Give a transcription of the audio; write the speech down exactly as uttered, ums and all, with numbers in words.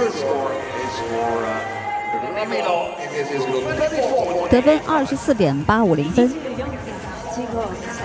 得分二十四点八五零分。